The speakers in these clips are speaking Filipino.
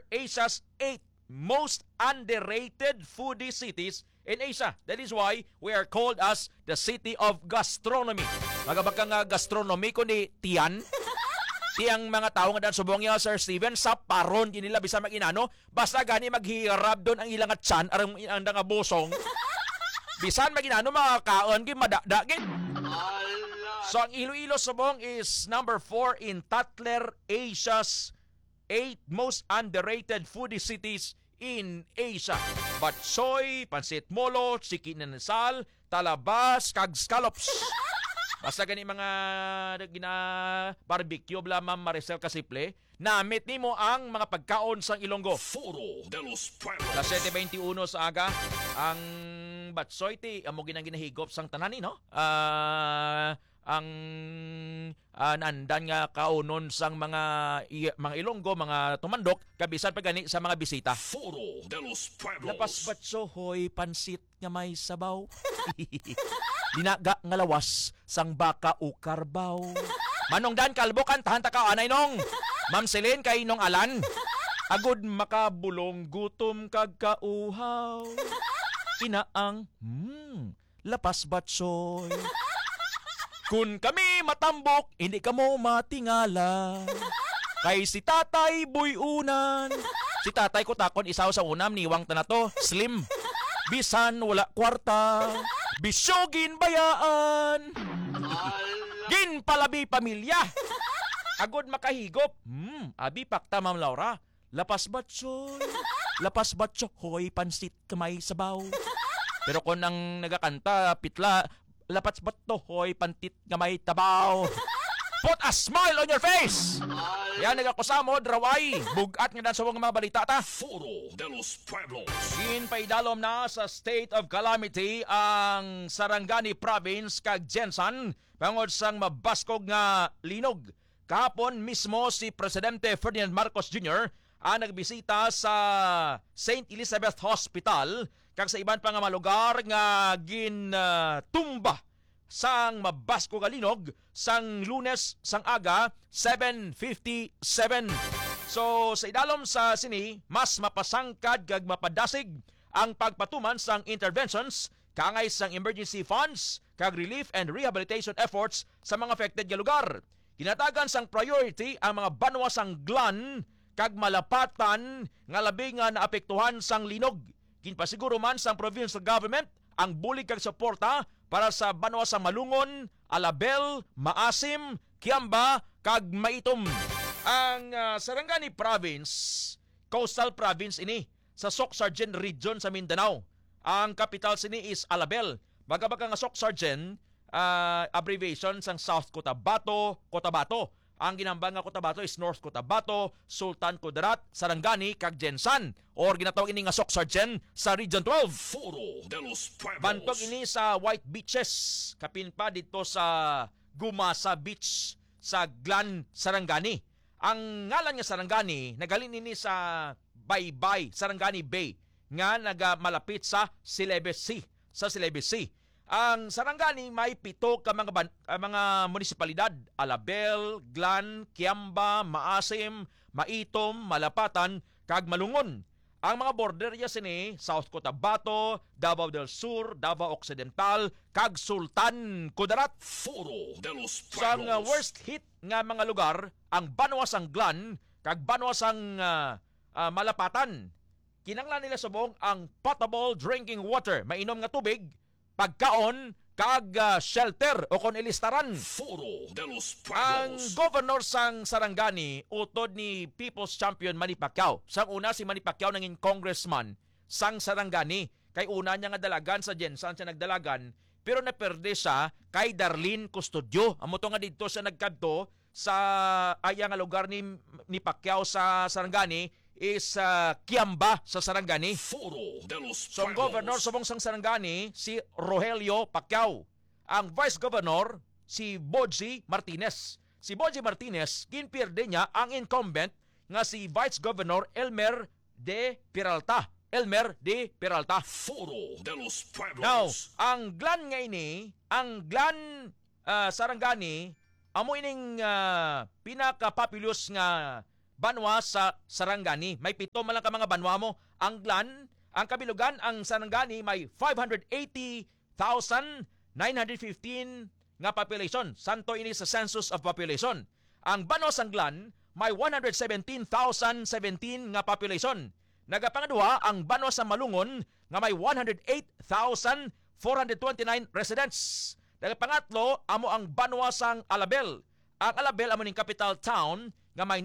Asia's 8 most underrated foodie cities in Asia. That is why we are called as the City of Gastronomy. Magabakang gastronomy ko ni Tian. Tiyang mga tao nga dan subong niya, Sir Steven, sa paron nila bisa mag-inano, basta gani maghirap doon ang ilang atsan, arang ang nga busong. Bisan mag-inano, makakaon, madakdagin. So ang Iloilo subong is number 4 in Tatler, Asia's 8 most underrated foodie cities in Asia. Batsoy, pansit molo, chicken and sal, talabas, kag scallops. Basta gani mga barbecue bla Ma'am Maricel Casiple, namit nimo ang mga pagkaon sa Ilonggo. Foro de los Pueblos. Las 7:21 sa aga, ang batsoy ti amo ginahigop sang tanan ni, no? Ang nandan nga kaunon sang mga Ilonggo, mga tumandok, kabisan pa gani sa mga bisita. Foro de los Pueblos. Lapas batso, hoy, pansit nga may sabaw. Dinaga nga lawas sang baka o karbaw. Manong Dan Kalbo, kantahan ta ka anay nong. Ma'am Celine kay nong Alan. Agud makabulong gutom kag kauhaw. Inaang lapas batsoy. Kun kami matambok, hindi ka mo matingala. Kay si Tatay Buyunan. Si Tatay ko takon isaw sa unam niwang tanato, slim. Bisan wala kwarta. Bisyogin bayaan. Gin palabi pamilya. Agod makahigop. Abi pakta Ma'am Laura. Lapas batsoy. Lapas batso. Hoy, pansit kamay sabaw. Pero kung ang nagakanta, pitla, lapas batto. Hoy, pantit kamay tabaw. Put a smile on your face! Yan, nagakusamod, raway. Bugat nga dan sa mga balita ta. Foro de los Pueblos. Paidalom na sa state of calamity ang Sarangani Province kag Jensan bangod sang mabaskog nga linog. Kahapon mismo si Presidente Ferdinand Marcos Jr. ang nagbisita sa St. Elizabeth Hospital kag sa iban pa nga mga lugar nga gintumba sang mabaskog nga linog sang Lunes sang aga 7:57. So sa idalom sa sini, mas mapasangkad kag mapadasig ang pagpatuman sang interventions kangay sang emergency funds kag relief and rehabilitation efforts sa mga affected nga lugar. Kinatagan sang priority ang mga banwa sang Glan kag Malapatan nga labi nga naapektuhan sang linog. Kinpasiguro man sang provincial government ang bulig kag suporta para sa banwa sang Malungon, Alabel, Maasim, Kiamba kag Maitom. Ang Sarangani Province, coastal province ini sa Soc-Sargen Region sa Mindanao. Ang capital sini is Alabel. Bagabaga nga Soc-Sargen, abbreviation sang South Cotabato. Ang ginambang nga Cotabato is North Cotabato, Sultan Kudarat, Sarangani, kag Jensan. Or ginatawag ini nga Soc-Sargen sa Region 12. Foro de los Pueblos. Bantog ini sa White Beaches. Kapin pa dito sa Gumasa Beach sa Glan, Sarangani. Ang ngalan nga Sarangani, nagalin ini sa Baybay, Sarangani Bay, nga nagamalapit sa Celebes Sea. Sa Celebes Sea. Ang Sarangani may 7 ka mga munisipalidad: Alabel, Glan, Kiamba, Maasim, Maitom, Malapatan, kag Malungon. Ang mga border niya sini, South Cotabato, Davao del Sur, Davao Occidental, kag Sultan Kudarat. Foro de los Pueblos. Sang worst hit nga mga lugar, ang Banwa sang Glan, kag Banwa sang Malapatan. Kinanglan nila subong ang potable drinking water, mainom nga tubig, pagkaon, kag shelter o kon ilistaran. Foro de los Ang Pueblos. governor sang Sarangani, utod ni People's Champion Manny Pacquiao. Sang una si Manny Pacquiao nanging congressman sang Sarangani. Kay una niya nga dalagan sa Jensan siya nagdalagan, pero naperde siya kay Darlene Custodio. Amo to nga dito siya nagkadto sa aya nga lugar ni Pacquiao sa Sarangani is Kiamba sa Sarangani. Foro de los So ang Pueblos. governor subong sang Sarangani si Rogelio Pacquiao. Ang vice governor si Boji Martinez. Si Boji Martinez ginpierde niya ang incumbent nga si Vice Governor Elmer de Peralta. Foro de los Pueblos. Now, ang Glan nga ini, ang Glan Sarangani amo ining pinaka-populous nga banwa sa Sarangani. May 7 man lang ka mga banwa mo. Ang Glan, ang kabilugan, ang Sarangani may 580,915 nga population. Santo ini sa Census of Population. Ang banwa sa Glan may 117,017 nga population. Nagapangadua ang banwa sa Malungon nga may 108,429 residents. Nagapangatlo amo ang banwa sang Alabel. Ang Alabel amo ning capital town nga may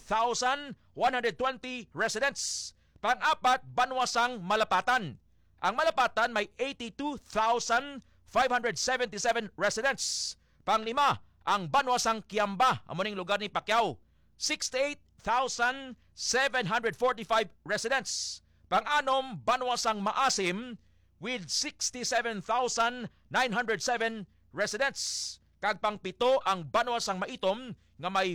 90,120 residents. Pang-apat, banwa sang Malapatan. Ang Malapatan may 82,577 residents. Pang-lima, ang banwa sang Kiamba, amo ning lugar ni Pacquiao, 68,745 residents. Pang-anom, banwa sang Maasim with 67,907 residents. Kag pang-pito, ang banwa sang Maitom nga may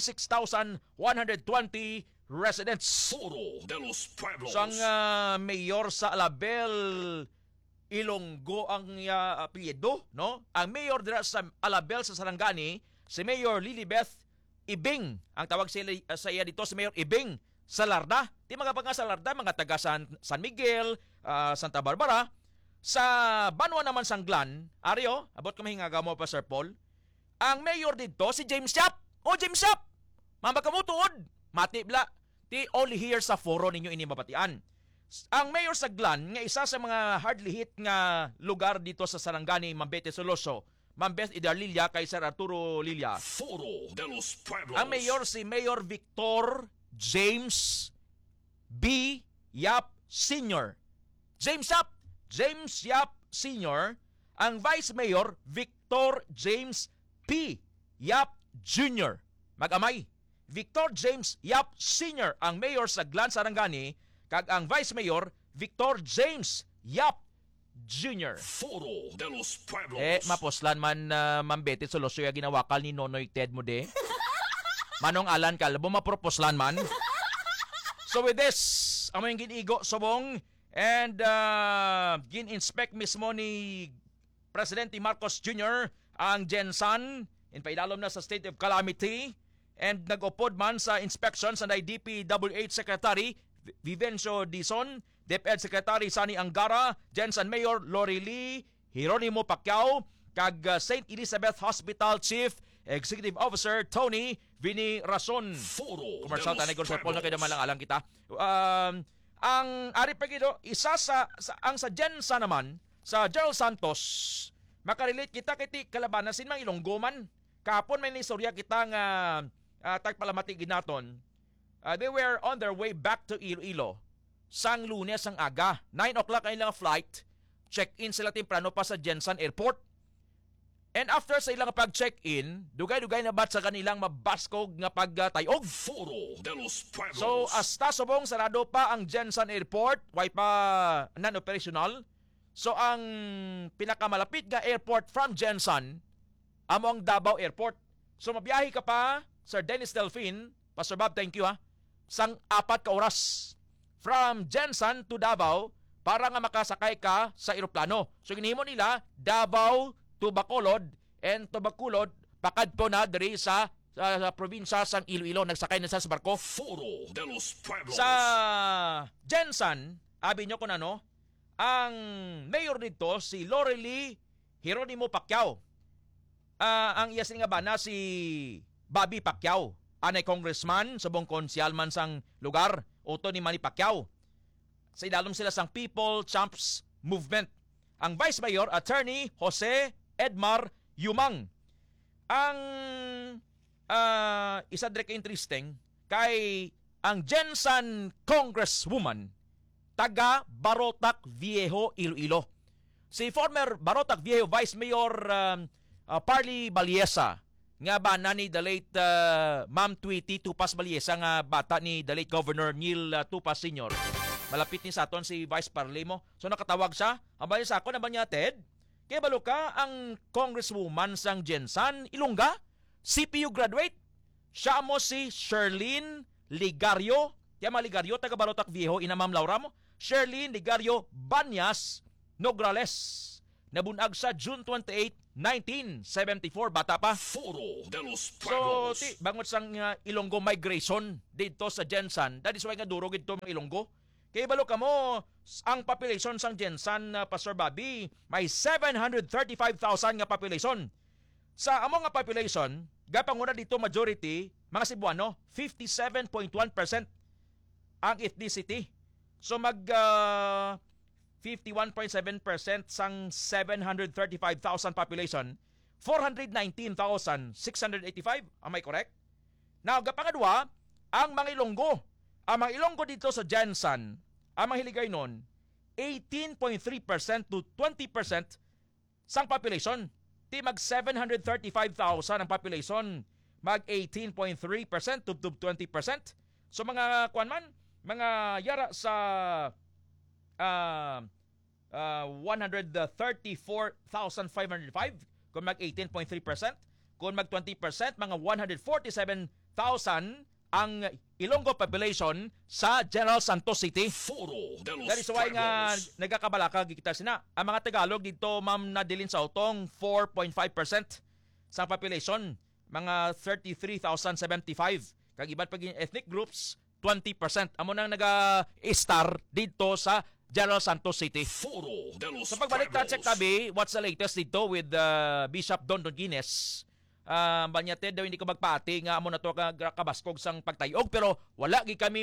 46,120 residents. Foro de los Pueblos. Sang mayor sa Alabel, Ilonggo ang apelyido, no? Ang mayor dira sa Alabel sa Sarangani, si Mayor Lilibeth Ibing. Ang tawag sa iya dito si Mayor Ibing Salarda. Di mga pagka Salarda, mga taga San Miguel, Santa Barbara. Sa banwa naman sang Glan, Ario, abot kami hingaga mo pa Sir Paul. Ang mayor dito si James Yap. O James Yap, mamba ka mo tuod. Matibla, ti only here sa foro ninyo ini mapatian. Ang mayor sa Glan, nga isa sa mga hardly hit nga lugar dito sa Sarangani, Mambete, Soloso, Mambes Idarlilia kay Sir Arturo Lilia. Foro de los Pueblos. Ang mayor si Mayor Victor James B. Yap Sr. James Yap Sr. Ang Vice Mayor Victor James P. Yap Jr. Mag-amay. Victor James Yap Sr. ang mayor sa Glan, Sarangani, kag ang Vice Mayor Victor James Yap Jr. Foro de los Pueblos. Maposlan man Mambete Soloso ya ginawakal ni Nonoy Ted mo de. Manong Alan Calvo maproposlan man. So with this, amo yung ginigo subong and gin-inspect mismo ni Presidente Marcos Jr. ang Gensan in paidalom na sa state of calamity and nag-upod man sa inspection sa DPWH Secretary Vivencio Dizon, DepEd Secretary Sani Angara, Gensan Mayor Lori Lee, Hieronimo Pacquiao, kag St. Elizabeth Hospital Chief Executive Officer Tony Vini Rason. Commercial tanay ko sa Paul na kayo naman lang alang kita. Ang ari pagido, isa ang sa Gensan naman, sa Gerald Santos, makarelate kita kiti kalabanan sin mang Ilonggo man. Kapon may istorya kita nga tagpalamati ginaton. They were on their way back to Iloilo. Sang Lunes ang aga, 9 o'clock ang ilang flight. Check-in sila temprano pa sa Gensan Airport. And after sa ilang pag-check-in, dugay-dugay na bat sa kanilang mabaskog nga pagtayog. Foro de los Pueblos. So hasta subong sarado pa ang Gensan Airport, way pa non-operational. So ang pinakamalapit nga airport from Gensan, amo ang Davao Airport. So mabiyahe ka pa, Sir Dennis Delfin, Pastor Bob, thank you ha, sang 4 ka oras from Gensan to Davao para nga makasakay ka sa eroplano. So ginhimo nila Davao to Bacolod and to Bacolod pakadto na diri sa probinsya sang Iloilo, nagsakay na sa barko. Foro de los Pueblos. Sa Gensan, abi nyo kung ano, ang mayor dito si Lorely Hieronimo Pacquiao. Ang iya nga bana si Bobby Pacquiao, anay congressman, subong konsyal man sang lugar, uto ni Manny Pacquiao. Sa idalom sila sang People Champs Movement. Ang Vice Mayor, Attorney Jose Edmar Yumang. Ang isa direct interesting, kay ang Gensan Congresswoman, taga Barotac Viejo, Iloilo. Si former Barotac Viejo Vice Mayor Parley Baliesa, nga bana ni the late Ma'am Tweety Tupas Baliesa, nga bata ni the late Governor Neil Tupas Sr. Malapit ni sa aton si Vice Parley mo. So nakatawag siya, ambay sa ako na ba niya, Ted? Kaya balo ka ang Congresswoman sang Gensan, Ilongga, CPU graduate. Siya mo si Sherlyn Ligario, Tiama Ligario, taga Barotac Viejo, ina Ma'am Laura mo. Sherlyn Ligario Banyas Nograles. nabunag sa June 28, 1974. Bata pa. Foro de los So, Pueblos. bangot sang Ilonggo migration dito sa Jensan. That is why nga durog ito mga Ilonggo. Kaya balo ka mo, ang population sang Jensan, Pastor Bobby, may 735,000 nga population. Sa among nga population, gapanguna dito majority, mga Cebuano, 57.1% ang ethnicity. So 51.7% sang 735,000 population, 419,685. Am I correct? Now, kapangadwa, ang mga Ilonggo. Ang mga Ilonggo dito sa Jensan, ang mga hiligay nun, 18.3% to 20% sang population. Di mag 735,000 ang population, mag 18.3% to 20%. So mga kuan man, mga yara sa 134,505 kung mag 18.3%, kung mag 20%, mga 147,000 ang Ilonggo population sa General Santos City. Foro de los That is why nga Pueblos. nagakabalaka kita sina. Ang mga Tagalog dito, ma'am, nadilin sa utong 4.5% sa population, mga 33,075. Kag iba't pag ethnic groups, 20%. Amo nang naga-star dito sa General Santos City. Foro de los Sa pagbalik ta check Pueblos. tabi, what's the latest dito with Bishop Don Guines? Banyate daw hindi ko magpati nga amo na to kabaskog sang pagtayog, pero wala gi kami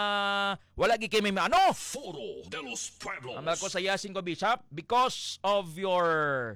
ano. Foro de los Pueblos. Amal ko sa yasin ko, Bishop, because of your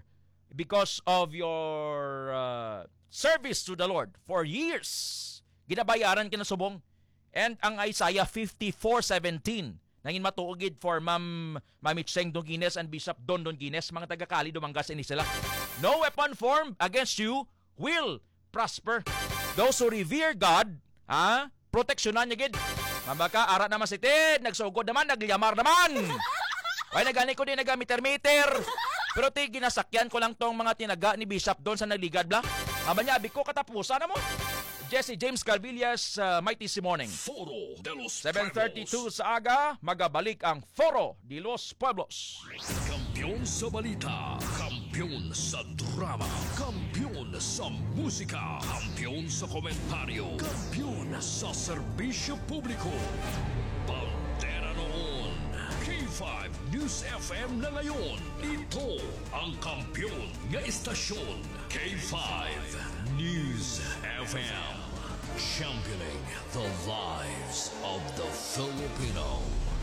service to the Lord for years, ginabayaran ka na subong. And ang Isaiah 54:17 nangin matuugid for Mami Cheng Donguines and Bishop Don Donguines, mga taga-Kali dumanggas ini sila. No weapon formed against you will prosper. Those who revere God, proteksyonan niya gid. Mabaka ara naman si Ted, nagsugod naman, nagyamar naman. Ay nagani ko din nagamiter-meter. Pero ginasakyan ko lang tong mga tinaga ni Bishop Don sa nagligad bla. Aba niya, abi ko katapusan na mo. Jesse James Calvillas, Mighty Si Morning. Foro de los 7:32 Pueblos. sa aga, magabalik ang Foro de los Pueblos. Kampiyon sa balita, kampiyon sa drama, kampiyon sa musika, kampiyon sa komentaryo, kampiyon sa serbisyo publiko. Pantera noon, K5 News FM na ngayon. Ito ang kampiyon nga istasyon, K5 News FM. Championing the lives of the Filipino.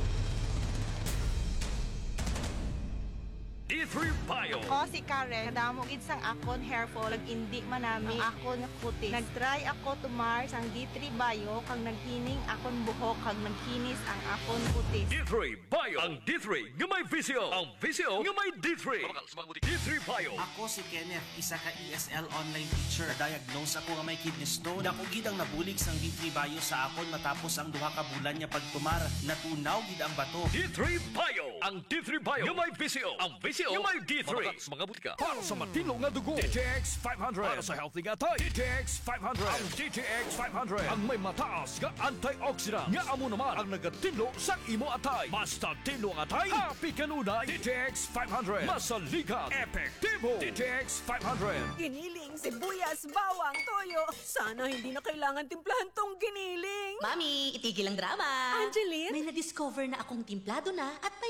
D3 Bio. Ako si Karen, kadamo gid sang akon hair fall, indi manami ang akon kutis. Nagtry ako tumar sang D3 Bio kang naghining akon buhok kag nagkinis ang akon kutis. D3 Bio. Ang D3 nga may visyo. Ang visyo nga may D3. D3 Bio. Ako si Kenneth, isa ka ESL online teacher. Diagnose ako nga may kidney stone. Dako gid ang nabulig sang D3 Bio sa akon matapos ang duha ka bulan niya pagtumar. Natunaw gid ang bato. D3 Bio. Ang D3 Bio nga may visyo. Ang visyo nga may D3. Mga butika. Para sa matino nga dugo. DTX 500. Para sa healthy nga tayo. DTX 500. Ang DTX 500. Ang may mataas nga antioxidant. Nga amo naman ang nagatinlo sa imo atay. Basta tinlo ang atay. Happy kanunay. DTX 500. Masalikat. Epektibo. DTX 500. Giniling, sibuyas, bawang, toyo. Sana hindi na kailangan timplahan tong giniling. Mami, itigil ang drama. Angeline? May na-discover na akong timplado na at may